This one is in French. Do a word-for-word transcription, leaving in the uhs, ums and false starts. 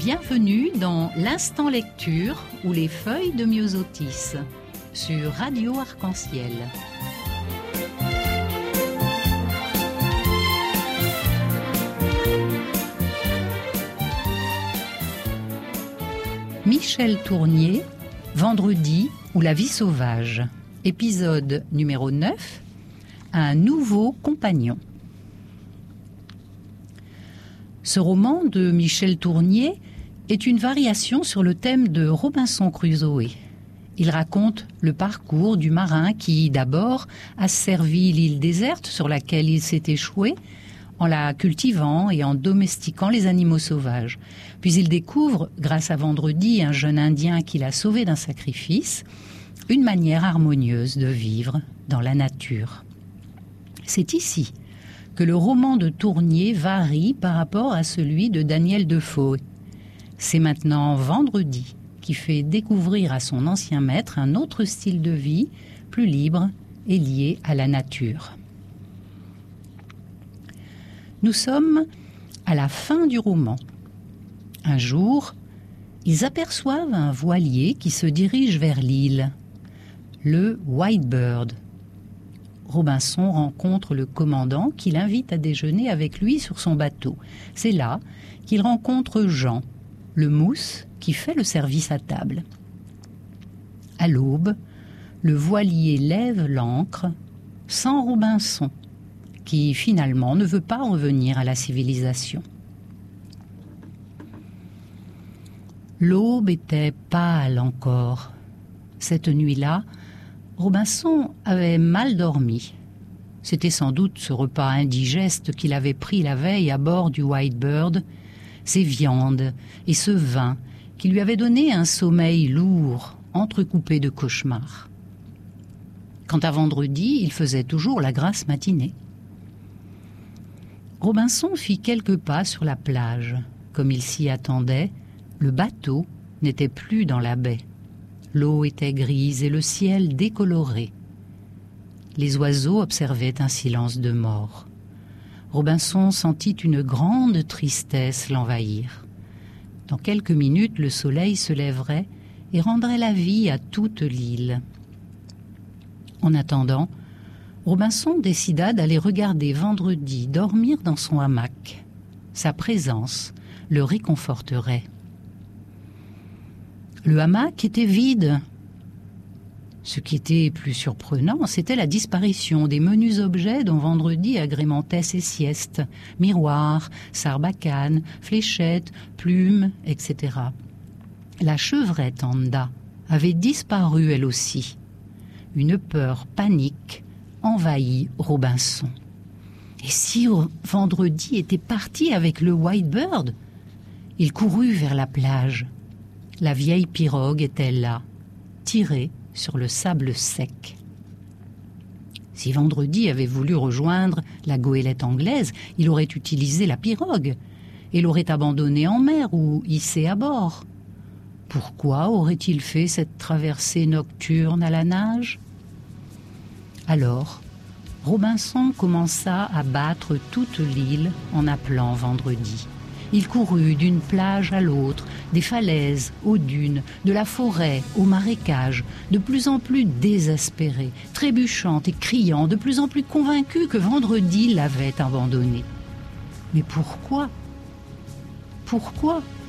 Bienvenue dans l'Instant Lecture ou les feuilles de Myosotis sur Radio Arc-en-Ciel. Michel Tournier, Vendredi ou la vie sauvage, épisode numéro neuf, un nouveau compagnon. Ce roman de Michel Tournier est une variation sur le thème de Robinson Crusoe. Il raconte le parcours du marin qui, d'abord, a servi l'île déserte sur laquelle il s'est échoué, en la cultivant et en domestiquant les animaux sauvages. Puis il découvre, grâce à Vendredi, un jeune Indien qui l'a sauvé d'un sacrifice, une manière harmonieuse de vivre dans la nature. C'est ici que le roman de Tournier varie par rapport à celui de Daniel Defoe. C'est maintenant Vendredi qui fait découvrir à son ancien maître un autre style de vie, plus libre et lié à la nature. Nous sommes à la fin du roman. Un jour, ils aperçoivent un voilier qui se dirige vers l'île, le Whitebird. Robinson rencontre le commandant qui l'invite à déjeuner avec lui sur son bateau. C'est là qu'il rencontre Jean, le mousse qui fait le service à table. À l'aube, le voilier lève l'ancre sans Robinson, qui finalement ne veut pas revenir à la civilisation. L'aube était pâle encore. Cette nuit-là, Robinson avait mal dormi. C'était sans doute ce repas indigeste qu'il avait pris la veille à bord du Whitebird, ces viandes et ce vin qui lui avaient donné un sommeil lourd, entrecoupé de cauchemars. Quant à Vendredi, il faisait toujours la grasse matinée. Robinson fit quelques pas sur la plage. Comme il s'y attendait, le bateau n'était plus dans la baie. L'eau était grise et le ciel décoloré. Les oiseaux observaient un silence de mort. Robinson sentit une grande tristesse l'envahir. Dans quelques minutes, le soleil se lèverait et rendrait la vie à toute l'île. En attendant, Robinson décida d'aller regarder Vendredi dormir dans son hamac. Sa présence le réconforterait. Le hamac était vide. Ce qui était plus surprenant, c'était la disparition des menus objets dont Vendredi agrémentait ses siestes. Miroirs, sarbacane, fléchettes, plumes, et cetera. La chevrette Anda avait disparu elle aussi. Une peur panique envahit Robinson. Et si Vendredi était parti avec le Whitebird? Il courut vers la plage. La vieille pirogue était là, tirée sur le sable sec. Si Vendredi avait voulu rejoindre la goélette anglaise, il aurait utilisé la pirogue et l'aurait abandonnée en mer ou hissée à bord. Pourquoi aurait-il fait cette traversée nocturne à la nage? Alors, Robinson commença à battre toute l'île en appelant Vendredi. Il courut d'une plage à l'autre, des falaises aux dunes, de la forêt au marécage, de plus en plus désespéré, trébuchant et criant, de plus en plus convaincu que Vendredi l'avait abandonné. Mais pourquoi? Pourquoi